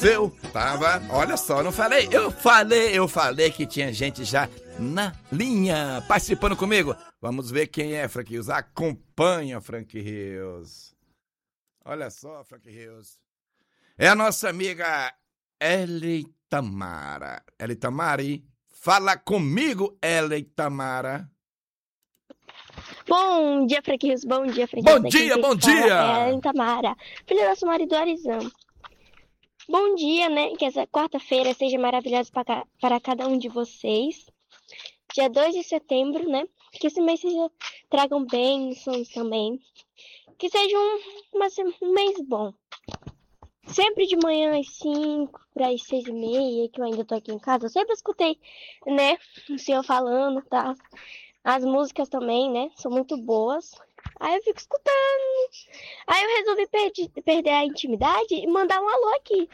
seu. Tava, olha só, não falei? Eu falei que tinha gente já na linha, participando comigo. Vamos ver quem é, Frank Rios. Acompanha, Frank Rios. Olha só, Frank Rios. É a nossa amiga Elitamara. Elitamari, fala comigo, Elitamara. Bom dia, Frank Rios. Bom dia, Frank Bom Rios. dia, bom dia. É a Elitamara, filha do nosso marido Arizão. Bom dia, né? Que essa quarta-feira seja maravilhosa para cada um de vocês. Dia 2 de setembro, né? Que esse mês tragam bênçãos também. Que seja um mês bom. Sempre de manhã às 5, para as 6h30, que eu ainda tô aqui em casa. Eu sempre escutei, né? O senhor falando, tá? As músicas também, né? São muito boas. Aí eu fico escutando. Aí eu resolvi perder a intimidade e mandar um alô aqui.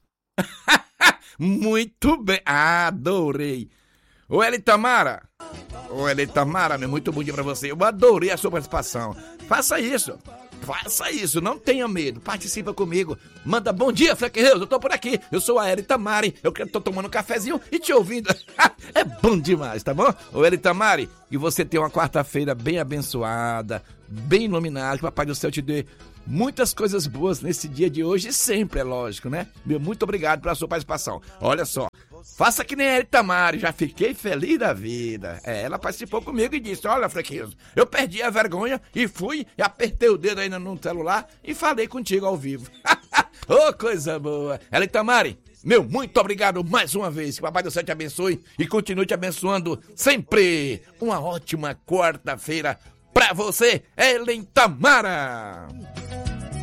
Muito bem, adorei. Ô Elitamara, muito bom dia pra você. Eu adorei a sua participação. Faça isso, não tenha medo. Participa comigo. Manda bom dia, Frank Rios, eu tô por aqui. Eu sou a Elitamari, eu tô tomando um cafezinho e te ouvindo. É bom demais, tá bom? Ô Elitamari, que você tenha uma quarta-feira bem abençoada, bem iluminada, que o Papai do Céu te dê muitas coisas boas nesse dia de hoje e sempre, é lógico, né? Muito obrigado pela sua participação. Olha só, faça que nem a Elitamari, já fiquei feliz da vida. Ela participou comigo e disse, olha, Frank Rios, eu perdi a vergonha e fui, e apertei o dedo ainda no celular e falei contigo ao vivo. Ô, coisa boa. Elitamari, muito obrigado mais uma vez. Que o Papai do Céu te abençoe e continue te abençoando sempre. Uma ótima quarta-feira pra você, Elitamara.